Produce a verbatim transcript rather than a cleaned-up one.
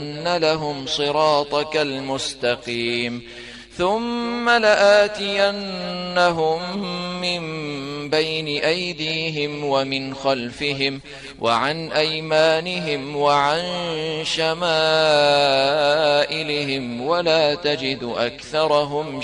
لهم صراطك المستقيم ثم لآتينهم من بين أيديهم ومن خلفهم وعن أيمانهم وعن شمائلهم ولا تجد أكثرهم